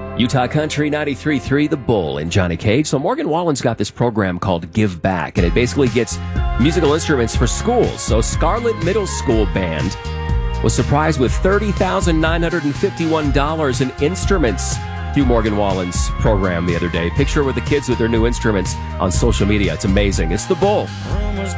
Utah Country 93.3, The Bull, and Johnny Cage. So Morgan Wallen's got this program called Give Back, and it basically gets musical instruments for schools. So Scarlet Middle School Band was surprised with $30,951 in instruments through Morgan Wallen's program the other day. Picture with the kids with their new instruments on social media. It's amazing. It's The Bull. Rumors